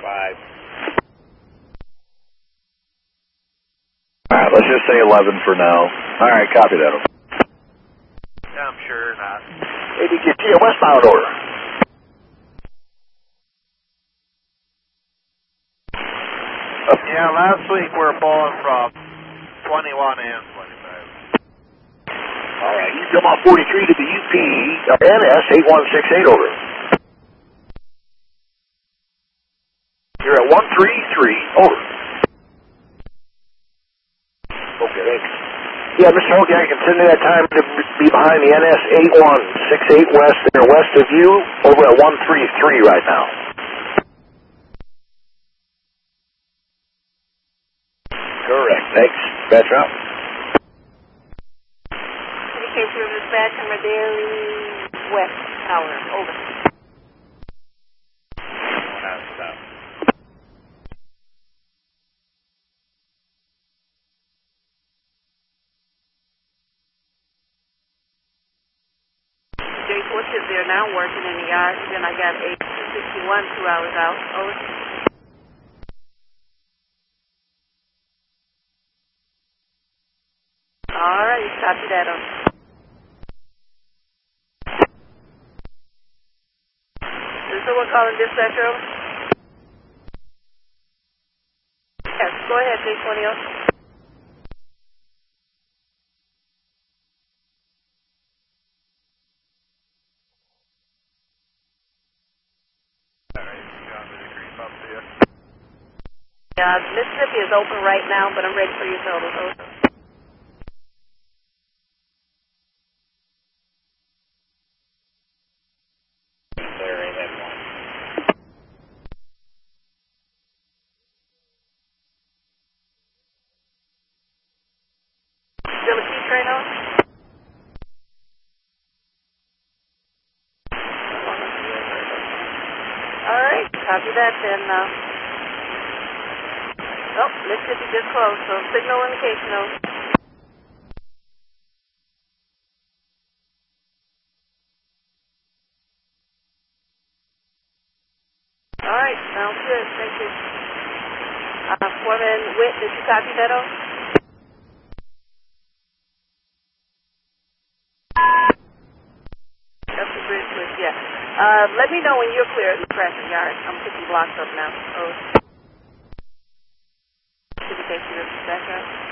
5. All right, let's just say 11 for now. All right, copy that. Yeah, I'm sure not. ADQT, a westbound order. Yeah, last week we were pulling from 21 and 25. All right, you come off 43 to the UP, NS 8168, over. You're at 133, over. Okay, thanks. Yeah, Mr. Hogan, I can send you that time to be behind the NS 8168 west, they're west of you, over at 133 right now. Correct, thanks. That's right. Communication with dispatch from Daily West Tower, over. Stop. Jake Bush is there now working in the yard. Then I got 861 2 hours out, over. All right, copy that on. Is someone calling dispatch over? Yes, go ahead, J20. Mississippi is open right now, but I'm ready for your totals, over. Still a key train on? All right, copy that then. Oh, Mississippi just closed, so signal indication over. All right, sounds good. Thank you. Foreman Witt, did you copy that over? That's the bridge switch, yeah. Let me know when you're clear at the crashing yard. I'm picking blocks up now. Over. Should we take you to the back yard?